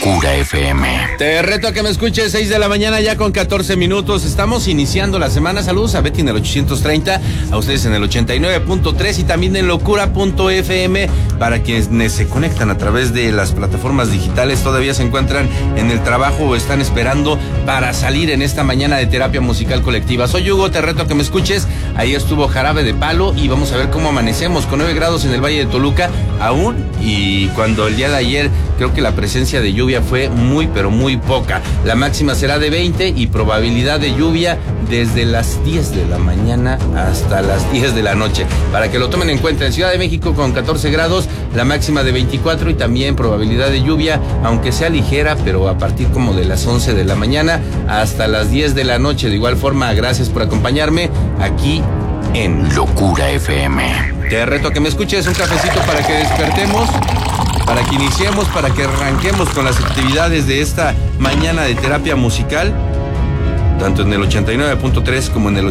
Locura FM. Te reto a que me escuches, 6 de la mañana ya con 14 minutos. Estamos iniciando la semana. Saludos a Betty en el 830, a ustedes en el 89.3 y también en locura.fm para quienes se conectan a través de las plataformas digitales. Todavía se encuentran en el trabajo o están esperando para salir en esta mañana de terapia musical colectiva. Soy Hugo, te reto a que me escuches. Ahí estuvo Jarabe de Palo y vamos a ver cómo amanecemos con 9 grados en el Valle de Toluca aún, y cuando el día de ayer creo que la presencia de lluvia fue muy pero muy poca. La máxima será de 20 y probabilidad de lluvia desde las 10 de la mañana hasta las 10 de la noche. Para que lo tomen en cuenta, en Ciudad de México con 14 grados, la máxima de 24 y también probabilidad de lluvia, aunque sea ligera, pero a partir como de las 11 de la mañana hasta las 10 de la noche. De igual forma, gracias por acompañarme aquí en Locura FM. Te reto a que me escuches, un cafecito para que despertemos, para que iniciemos, para que arranquemos con las actividades de esta mañana de terapia musical, tanto en el 89.3 como en el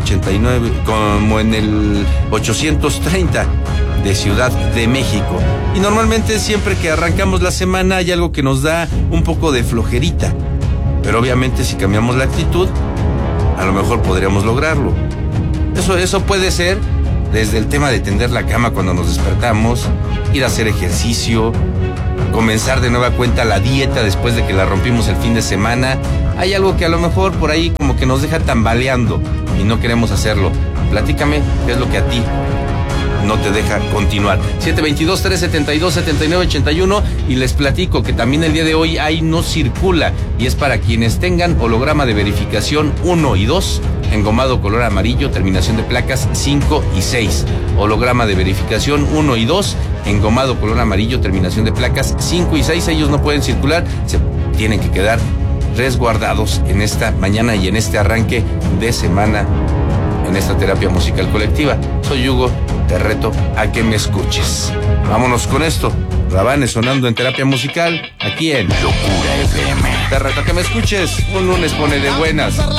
830 de Ciudad de México. Y normalmente siempre que arrancamos la semana hay algo que nos da un poco de flojerita, pero obviamente si cambiamos la actitud, a lo mejor podríamos lograrlo. Eso puede ser desde el tema de tender la cama cuando nos despertamos, ir a hacer ejercicio, comenzar de nueva cuenta la dieta después de que la rompimos el fin de semana. Hay algo que a lo mejor por ahí como que nos deja tambaleando y no queremos hacerlo. Platícame qué es lo que a ti no te deja continuar. 722-372-7981 y les platico que también el día de hoy ahí no circula y es para quienes tengan holograma de verificación 1 y 2, engomado color amarillo, terminación de placas 5 y 6. Holograma de verificación 1 y 2, engomado color amarillo, terminación de placas 5 y 6. Ellos no pueden circular, se tienen que quedar resguardados en esta mañana y en este arranque de semana en esta terapia musical colectiva. Soy Hugo, te reto a que me escuches. Vámonos con esto. Rabanes sonando en terapia musical aquí en Locura FM. Te reto a que me escuches. Un lunes pone de buenas.